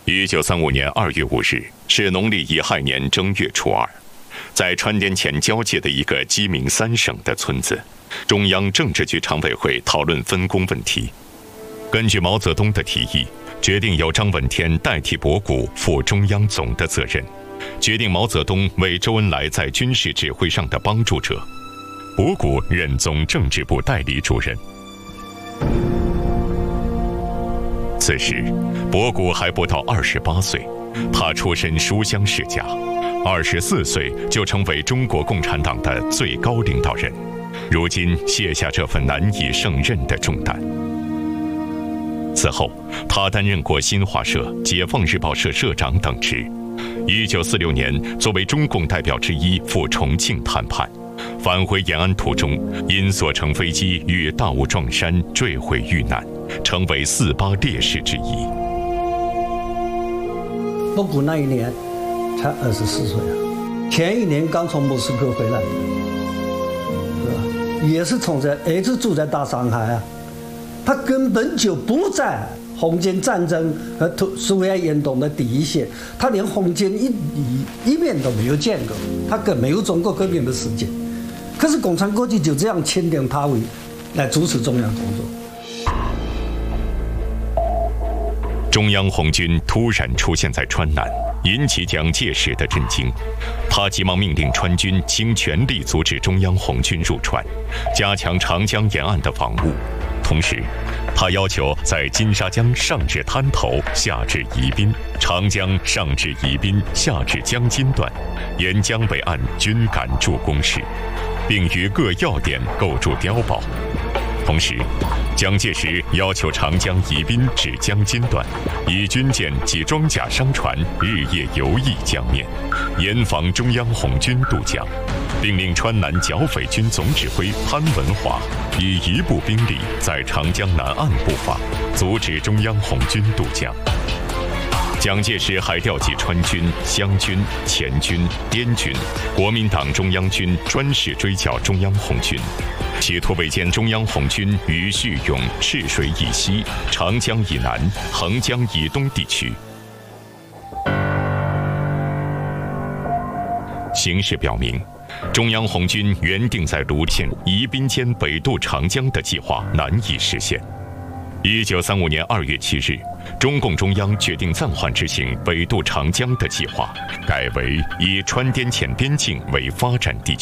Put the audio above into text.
1935年2月5日是农历乙亥年正月初2，在川滇黔交界的一个鸡鸣3省的村子，中央政治局常委会讨论分工问题。根据毛泽东的提议，决定由张闻天代替博古负中央总的责任，决定毛泽东为周恩来在军事指挥上的帮助者，博古任总政治部代理主任。此时，博古还不到28岁，他出身书香世家，24岁就成为中国共产党的最高领导人，如今卸下这份难以胜任的重担。此后，他担任过新华社、解放日报社社长等职。1946年，作为中共代表之一赴重庆谈判，返回延安途中，因所乘飞机遇大雾撞山坠毁遇难，成为4·8烈士之一。 博古那一年才24岁啊，前一年刚从莫斯科回来，是吧？也是一直住在大上海啊。他根本就不在红巾战争和苏维埃严冬的第一线，他连红巾一面都没有见过，他更没有中国革命的时间。可是共产国际就这样钦定他为来主持中央工作。 中央红军突然出现在川南，引起蒋介石的震惊。他急忙命令川军倾全力阻止中央红军入川，加强长江沿岸的防务。同时，他要求在金沙江上至滩头，下至宜宾；长江上至宜宾，下至江津段，沿江北岸均赶驻工事，并于各要点构筑碉堡。同时，蒋介石要求长江宜宾至江津段，以军舰及装甲商船日夜游弋江面，严防中央红军渡江，并令川南剿匪军总指挥潘文华以一部兵力在长江南岸布防，阻止中央红军渡江。蒋介石还调集川军、湘军、黔军、滇军、国民党中央军专事追剿中央红军，企图围歼中央红军于叙永、赤水以西、长江以南、横江以东地区。形势表明，中央红军原定在泸县、宜宾间北渡长江的计划难以实现。1935年2月7日，中共中央决定暂缓执行北渡长江的计划，改为以川滇黔边境为发展地区。